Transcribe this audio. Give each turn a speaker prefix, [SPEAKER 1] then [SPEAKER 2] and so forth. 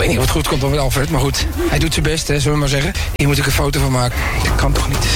[SPEAKER 1] weet niet of het goed komt dan met Alfred, maar goed. Hij doet zijn best, hè, zullen we maar zeggen. Hier moet ik een foto van maken. Dat kan toch niet?